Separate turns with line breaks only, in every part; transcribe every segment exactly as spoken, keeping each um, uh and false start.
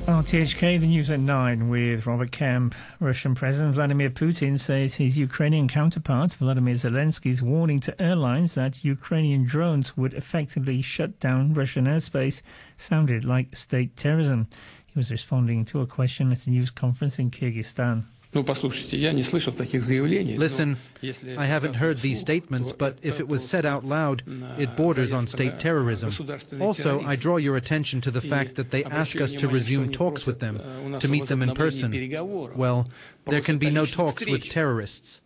R T H K, the news at nine with Robert Kemp. Russian President Vladimir Putin says his Ukrainian counterpart Vladimir Zelensky's warning to airlines that Ukrainian drones would effectively shut down Russian airspace sounded like state terrorism. He was responding to a question at a news conference in Kyrgyzstan.
Listen, I haven't heard these statements, but if it was said out loud, it borders on state terrorism. Also, I draw your attention to the fact that they ask us to resume talks with them, to meet them in person. Well, there can be no talks with terrorists.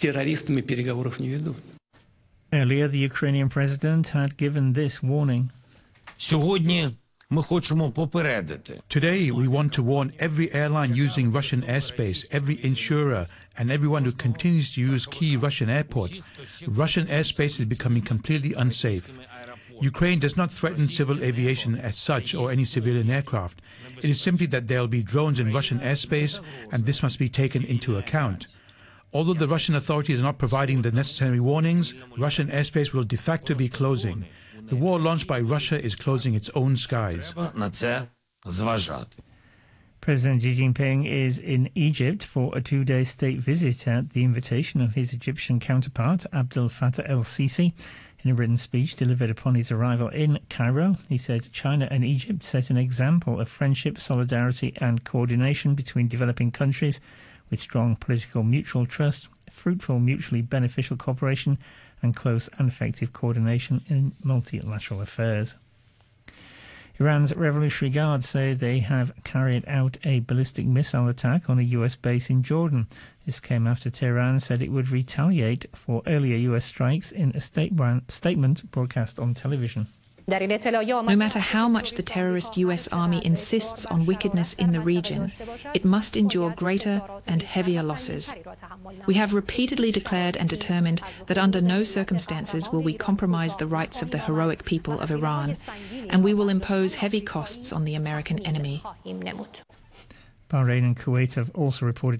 Earlier, the Ukrainian president had given this warning.
Today, we want to warn every airline using Russian airspace, every insurer, and everyone who continues to use key Russian airports. Russian airspace is becoming completely unsafe. Ukraine does not threaten civil aviation as such or any civilian aircraft. It is simply that there will be drones in Russian airspace, and this must be taken into account. Although the Russian authorities are not providing the necessary warnings, Russian airspace will de facto be closing. The war launched by Russia is closing its own skies.
President Xi Jinping is in Egypt for a two-day state visit at the invitation of his Egyptian counterpart, Abdel Fattah el-Sisi. In a written speech delivered upon his arrival in Cairo, he said China and Egypt set an example of friendship, solidarity and coordination between developing countries with strong political mutual trust, fruitful mutually beneficial cooperation and close and effective coordination in multilateral affairs. Iran's Revolutionary Guard say they have carried out a ballistic missile attack on a U S base in Jordan. This came after Tehran said it would retaliate for earlier U S strikes in a statement broadcast on television.
No matter how much the terrorist U S army insists on wickedness in the region, it must endure greater and heavier losses. We have repeatedly declared and determined that under no circumstances will we compromise the rights of the heroic people of Iran, and we will impose heavy costs on the American enemy.
Bahrain and Kuwait have also reported